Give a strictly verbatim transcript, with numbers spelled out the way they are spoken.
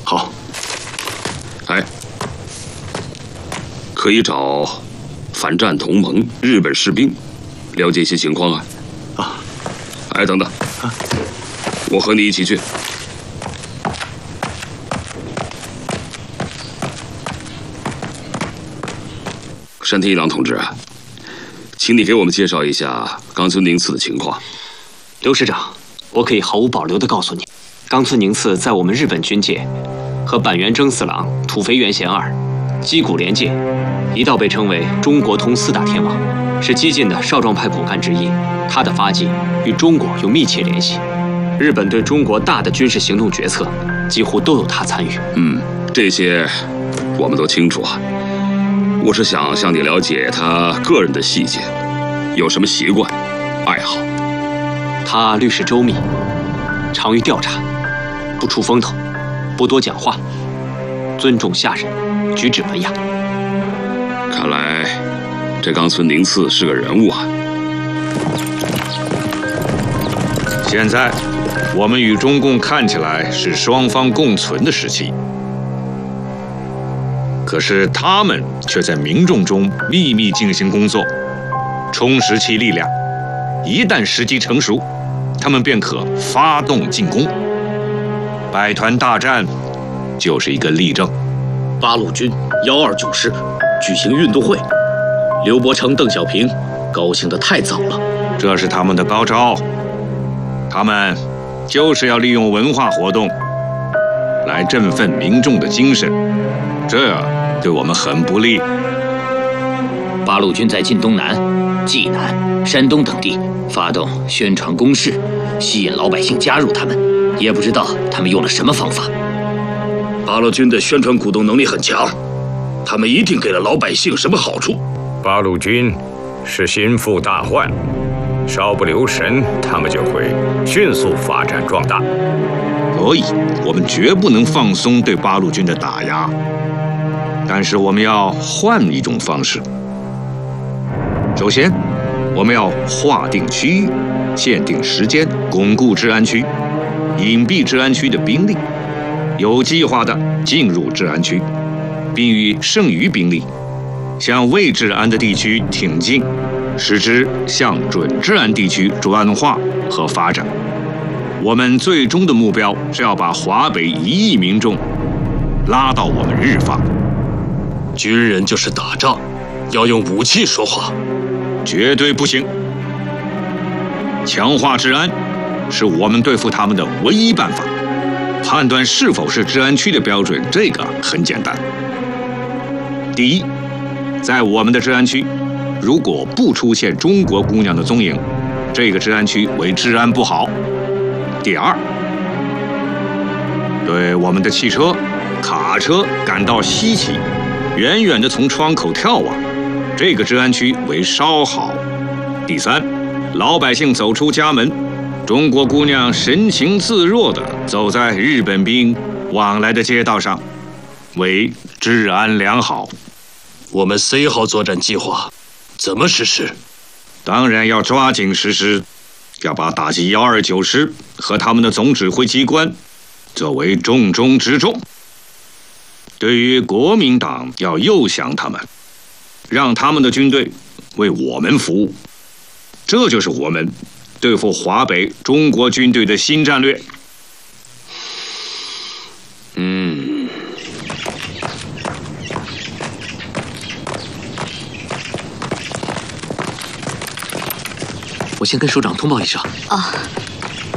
好。 哎，可以找反战同盟日本士兵了解一些情况啊。 啊。 哎，等等。啊。我和你一起去。山田一郎同志啊，请你给我们介绍一下冈村宁次的情况。 刘师长，我可以毫无保留地告诉你，冈村宁次在我们日本军界和板垣征四郎、土肥原贤二、矶谷廉介一道被称为中国通四大天王，是激进的少壮派骨干之一。他的发迹与中国有密切联系，日本对中国大的军事行动决策几乎都有他参与。 嗯，这些我们都清楚啊。我是想向你了解他个人的细节，有什么习惯、爱好。 他律事周密，常于调查，不出风头，不多讲话，尊重下人，举止文雅。 看来这冈村宁次是个人物啊。 现在我们与中共看起来是双方共存的时期，可是他们却在民众中秘密进行工作，充实其力量。一旦时机成熟，他们便可发动进攻。百团大战就是一个例证。 八路军幺二九师举行运动会，刘伯承、邓小平高兴得太早了。 这是他们的高招，他们就是要利用文化活动来振奋民众的精神，这对我们很不利。 八路军在晋东南、济南、山东等地发动宣传攻势，吸引老百姓加入他们，也不知道他们用了什么方法。八路军的宣传鼓动能力很强，他们一定给了老百姓什么好处。 八路军是心腹大患，稍不留神，他们就会迅速发展壮大。 所以，我们绝不能放松对八路军的打压，但是我们要换一种方式。首先，我们要划定区域，限定时间，巩固治安区，隐蔽治安区的兵力，有计划地进入治安区，并与剩余兵力向未治安的地区挺进，使之向准治安地区转化和发展。我们最终的目标是要把华北一亿民众拉到我们日方。 军人就是打仗，要用武器说话， 绝对不行。强化治安是我们对付他们的唯一办法。判断是否是治安区的标准，这个很简单。第一，在我们的治安区，如果不出现中国姑娘的踪影，这个治安区为治安不好。第二，对我们的汽车、卡车感到稀奇，远远地从窗口眺望，这个治安区为稍好。第三，老百姓走出家门，中国姑娘神情自若地走在日本兵往来的街道上，为治安良好。 我们 C 号作战计划怎么实施？ 当然要抓紧实施，要把打击幺二九师和他们的总指挥机关作为重中之重。对于国民党，要诱降他们，让他们的军队为我们服务，这就是我们对付华北中国军队的新战略。 嗯， 我先跟首长通报一声。 啊。